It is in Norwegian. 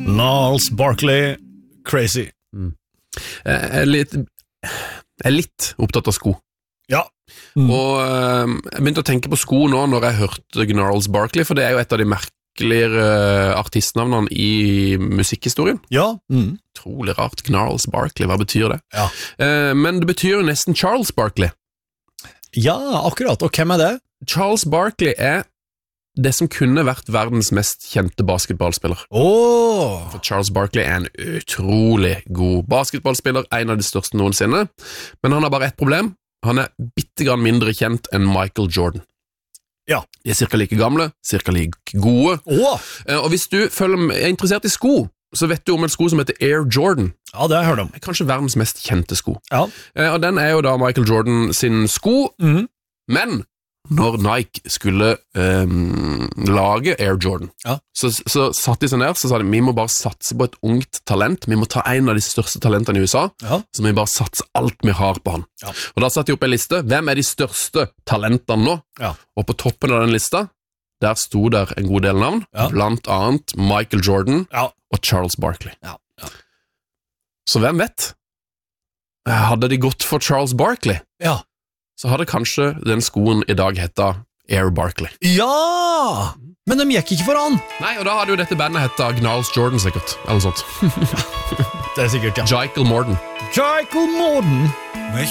Gnarls Barkley, crazy. Jeg er litt opptatt av sko. Ja. Og jeg begynte å tenke på sko nå når jeg hørte Gnarls Barkley, for det er jo et av de merkeligere artistnavnene i musikkhistorien. Ja. Utrolig rart, Gnarls Barkley, hva betyr det? Ja. Men det betyr jo nesten Charles Barkley. Ja, akkurat, og hvem er det? Charles Barkley er det som kunne vært verdens mest kjente basketballspiller. For Charles Barkley er en utrolig god basketballspiller, en av de største noensinne, men han har bare ett problem. Han er bittegrann mindre kjent enn Michael Jordan. Ja. De er cirka like gamle, cirka like gode. Og hvis du er interessert i sko, så vet du om en sko som heter Air Jordan. Ja, det har jeg hørt om. Det er kanskje verdens mest kjente sko. Ja. Og den er jo da Michael Jordan sin sko, men når Nike skulle lage Air Jordan, så satt de seg ned, så sa de, vi må bare satse på et ungt talent, vi må ta en av de største talentene i USA, så vi bare satse alt vi har på han. Og da satt de opp en liste, hvem er de største talentene nå? Og på toppen av den lista, der sto der en god del navn, blant annet Michael Jordan og Charles Barkley. Så hvem vet? Hadde de gått for Charles Barkley? Så hadde kanskje den skoen i dag hetta Air Barkley. Ja! Men de gikk ikke for han. Nei, og da hadde jo dette bandet hetta Gnarls Jordan sikkert, eller sånt. Det er sikkert, Michael Jordan. Michael Jordan. Med